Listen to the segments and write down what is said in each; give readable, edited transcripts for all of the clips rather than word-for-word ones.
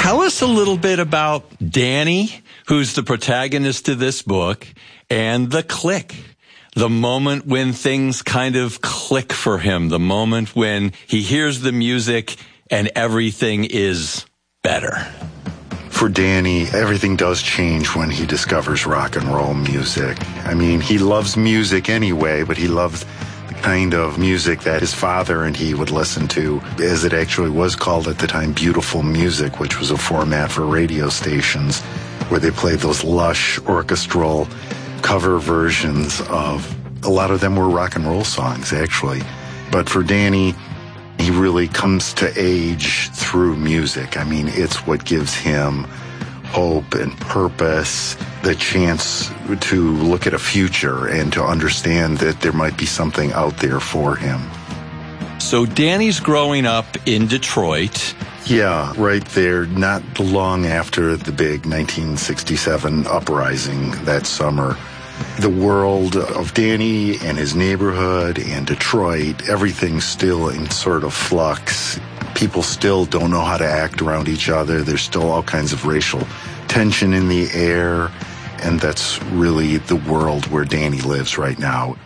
Tell us a little bit about Danny, who's the protagonist of this book, and the click. The moment when things kind of click for him, the moment when he hears the music and everything is better. For Danny, everything does change when he discovers rock and roll music. I mean, he loves music anyway, but he loves the kind of music that his father and he would listen to, as it actually was called at the time, beautiful music, which was a format for radio stations where they played those lush orchestral cover versions of, a lot of them were rock and roll songs, actually. But for Danny, he really comes to age through music. I mean, it's what gives him hope and purpose, the chance to look at a future and to understand that there might be something out there for him. So Danny's growing up in Detroit. Yeah, right there, not long after the big 1967 uprising that summer. The world of Danny and his neighborhood and Detroit, everything's still in sort of flux. People still don't know how to act around each other. There's still all kinds of racial tension in the air, and that's really the world where Danny lives right now.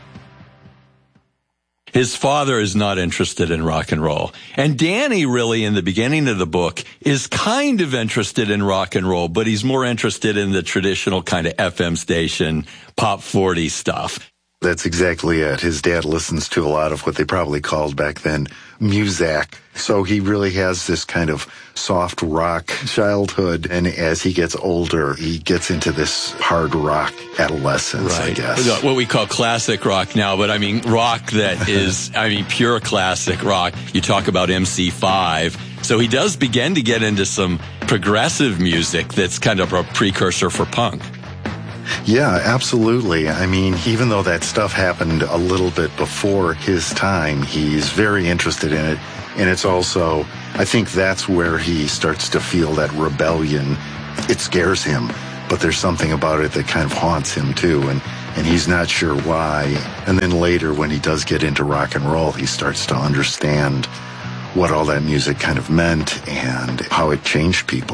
His father is not interested in rock and roll. And Danny really, in the beginning of the book, is kind of interested in rock and roll, but he's more interested in the traditional kind of FM station, pop 40 stuff. That's exactly it. His dad listens to a lot of what they probably called back then muzak. So he really has this kind of soft rock childhood, and as he gets older, he gets into this hard rock adolescence, right. I guess. What we call classic rock now, but I mean rock that is, pure classic rock. You talk about MC5. So he does begin to get into some progressive music that's kind of a precursor for punk. Yeah, absolutely. I mean, even though that stuff happened a little bit before his time, he's very interested in it. And it's also, I think that's where he starts to feel that rebellion. It scares him, but there's something about it that kind of haunts him too. And he's not sure why. And then later, when he does get into rock and roll, he starts to understand what all that music kind of meant and how it changed people.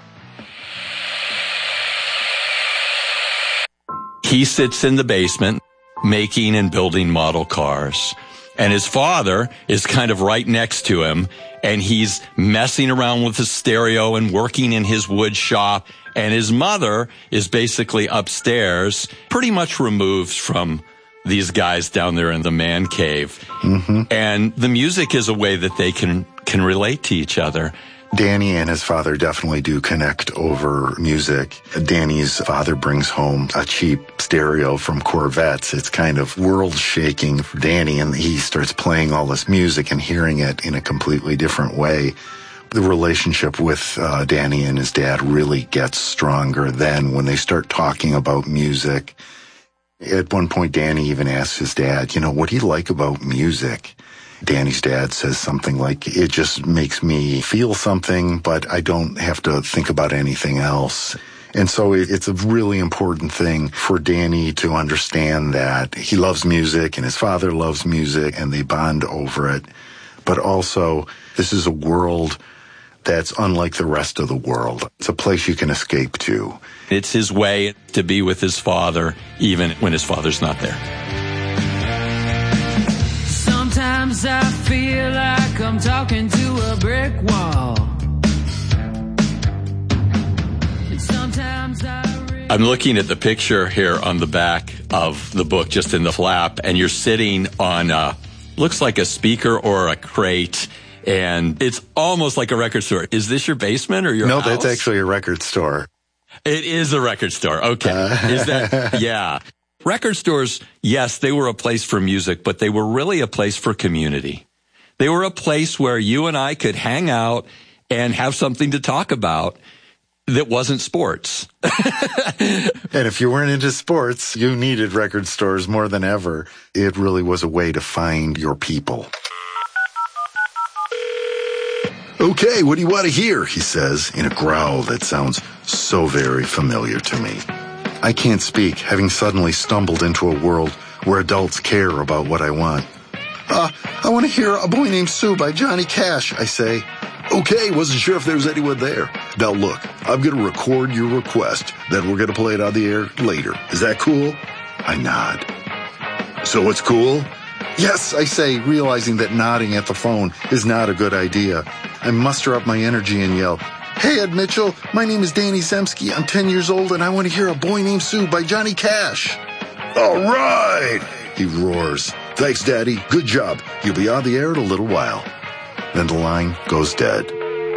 He sits in the basement making and building model cars. And his father is kind of right next to him, and he's messing around with his stereo and working in his wood shop. And his mother is basically upstairs, pretty much removed from these guys down there in the man cave. Mm-hmm. And the music is a way that they can relate to each other. Danny and his father definitely do connect over music. Danny's father brings home a cheap stereo from Corvettes. It's kind of world-shaking for Danny, and he starts playing all this music and hearing it in a completely different way. The relationship with Danny and his dad really gets stronger then when they start talking about music. At one point, Danny even asks his dad, what do you like about music? Danny's dad says something like, it just makes me feel something, but I don't have to think about anything else. And so it's a really important thing for Danny to understand that he loves music and his father loves music and they bond over it. But also, this is a world that's unlike the rest of the world. It's a place you can escape to. It's his way to be with his father, even when his father's not there. Sometimes I feel like I'm talking to a brick wall. And sometimes I'm looking at the picture here on the back of the book, just in the flap, and you're sitting on looks like a speaker or a crate, and it's almost like a record store. Is this your basement or your house? No, that's actually a record store. It is a record store. Okay. Is that, yeah. Record stores, yes, they were a place for music, but they were really a place for community. They were a place where you and I could hang out and have something to talk about that wasn't sports. And if you weren't into sports, you needed record stores more than ever. It really was a way to find your people. Okay, what do you want to hear? He says in a growl that sounds so very familiar to me. I can't speak, having suddenly stumbled into a world where adults care about what I want. I want to hear A Boy Named Sue by Johnny Cash, I say. Okay, wasn't sure if there was anyone there. Now look, I'm going to record your request, then we're going to play it on the air later. Is that cool? I nod. So it's cool? Yes, I say, realizing that nodding at the phone is not a good idea. I muster up my energy and yell, "Hey, Ed Mitchell, my name is Danny Zemski. I'm 10 years old and I want to hear A Boy Named Sue by Johnny Cash." "All right," he roars. "Thanks, Daddy. Good job. You'll be on the air in a little while." Then the line goes dead.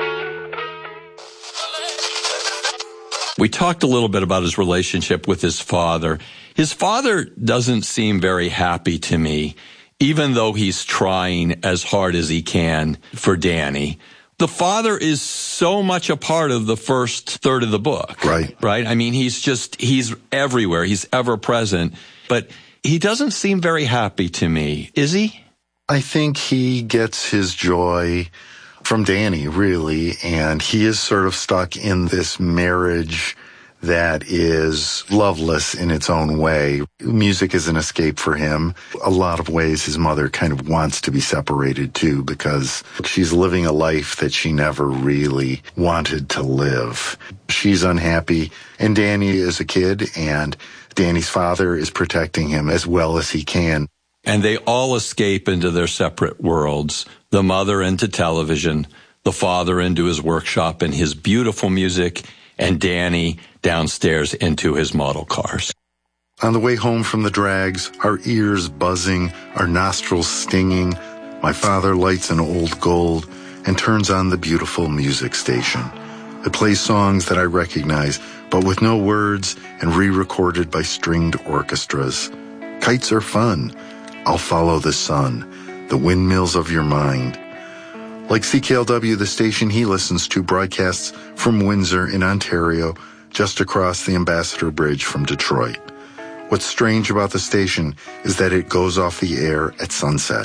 We talked a little bit about his relationship with his father. His father doesn't seem very happy to me, even though he's trying as hard as he can for Danny. The father is so much a part of the first third of the book. Right. Right? I mean, he's everywhere. He's ever present. But he doesn't seem very happy to me. Is he? I think he gets his joy from Danny, really, and he is sort of stuck in this marriage that is loveless in its own way. Music is an escape for him. A lot of ways his mother kind of wants to be separated too, because she's living a life that she never really wanted to live. She's unhappy, and Danny is a kid, and Danny's father is protecting him as well as he can. And they all escape into their separate worlds. The mother into television, the father into his workshop and his beautiful music, and Danny downstairs into his model cars. On the way home from the drags, our ears buzzing, our nostrils stinging, my father lights an old gold and turns on the beautiful music station. It plays songs that I recognize, but with no words and re-recorded by stringed orchestras. Kites are fun. I'll follow the sun, the windmills of your mind. Like CKLW, the station he listens to broadcasts from Windsor in Ontario, just across the Ambassador Bridge from Detroit. What's strange about the station is that it goes off the air at sunset.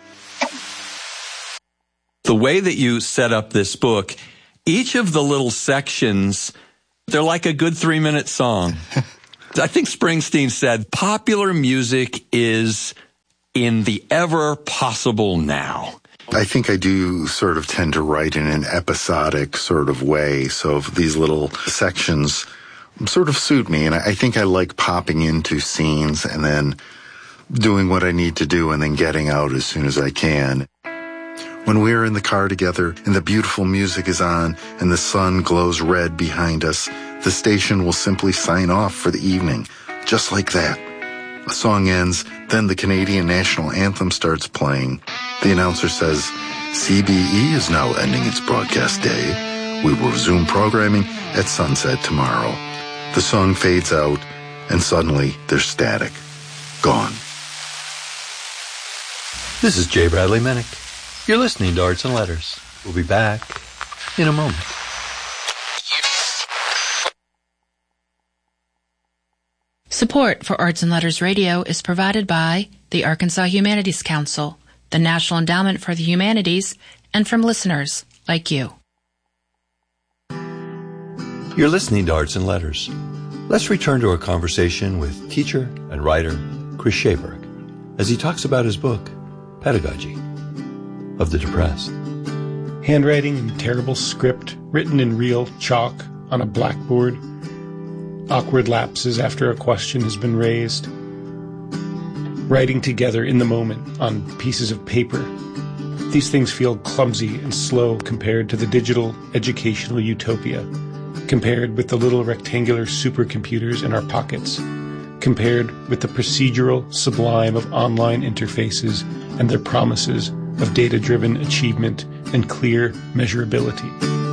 The way that you set up this book, each of the little sections, they're like a good 3-minute song. I think Springsteen said, popular music is in the ever possible now. I think I do sort of tend to write in an episodic sort of way, so these little sections sort of suit me, and I think I like popping into scenes and then doing what I need to do and then getting out as soon as I can. When we're in the car together and the beautiful music is on and the sun glows red behind us, the station will simply sign off for the evening, just like that. A song ends, then the Canadian National Anthem starts playing. The announcer says, CBE is now ending its broadcast day. We will resume programming at sunset tomorrow. The song fades out, and suddenly there's static. Gone. This is J. Bradley Minnick. You're listening to Arts and Letters. We'll be back in a moment. Support for Arts and Letters Radio is provided by the Arkansas Humanities Council, the National Endowment for the Humanities, and from listeners like you. You're listening to Arts and Letters. Let's return to our conversation with teacher and writer Chris Schaberg as he talks about his book, Pedagogy of the Depressed. Handwriting in terrible script, written in real chalk on a blackboard. Awkward lapses after a question has been raised. Writing together in the moment on pieces of paper. These things feel clumsy and slow compared to the digital educational utopia, compared with the little rectangular supercomputers in our pockets, compared with the procedural sublime of online interfaces and their promises of data-driven achievement and clear measurability.